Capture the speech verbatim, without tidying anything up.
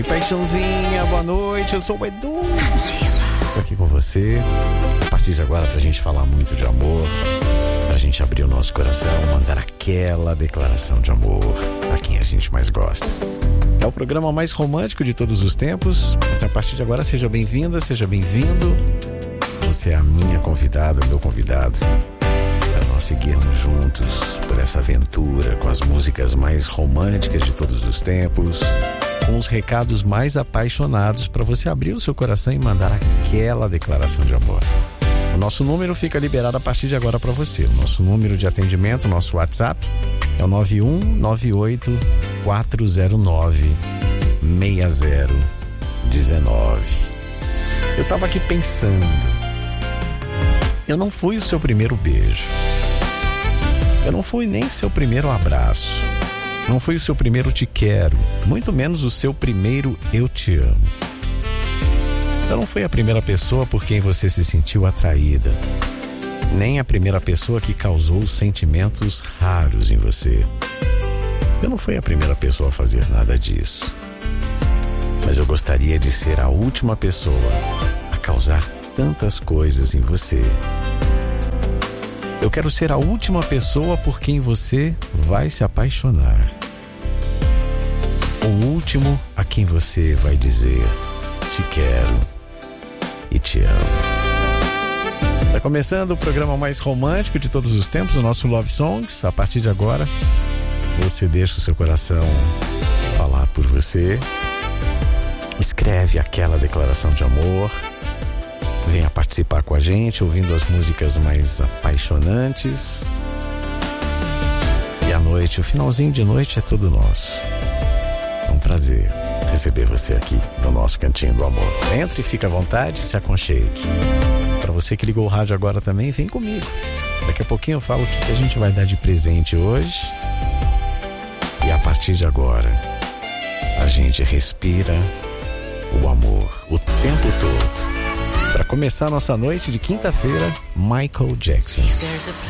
Paixãozinha, boa noite, eu sou o Edu. Tô aqui com você, a partir de agora pra gente falar muito de amor, pra gente abrir o nosso coração, mandar aquela declaração de amor a quem a gente mais gosta. É o programa mais romântico de todos os tempos, então a partir de agora seja bem-vinda, seja bem-vindo. Você é a minha convidada, meu convidado, para nós seguirmos juntos por essa aventura com as músicas mais românticas de todos os tempos, com os recados mais apaixonados para você abrir o seu coração e mandar aquela declaração de amor. O nosso número fica liberado a partir de agora para você. O nosso número de atendimento, o nosso WhatsApp é o nove um nove oito quatro zero nove seis zero um nove. Eu tava aqui pensando, eu não fui o seu primeiro beijo, eu não fui nem seu primeiro abraço, não fui o seu primeiro te quero, muito menos o seu primeiro eu te amo. Eu não fui a primeira pessoa por quem você se sentiu atraída, nem a primeira pessoa que causou sentimentos raros em você. Eu não fui a primeira pessoa a fazer nada disso. Mas eu gostaria de ser a última pessoa a causar tantas coisas em você. Eu quero ser a última pessoa por quem você vai se apaixonar. O último a quem você vai dizer te quero e te amo. Está começando o programa mais romântico de todos os tempos, o nosso Love Songs. A partir de agora, você deixa o seu coração falar por você. Escreve aquela declaração de amor. Venha participar com a gente, ouvindo as músicas mais apaixonantes. E à noite, o finalzinho de noite é todo nosso. É um prazer receber você aqui no nosso Cantinho do Amor. Entre e fica à vontade, se aconchegue. Para você que ligou o rádio agora também, vem comigo. Daqui a pouquinho eu falo o que a gente vai dar de presente hoje. E a partir de agora, a gente respira o amor o tempo todo. Para começar a nossa noite de quinta-feira, Michael Jackson.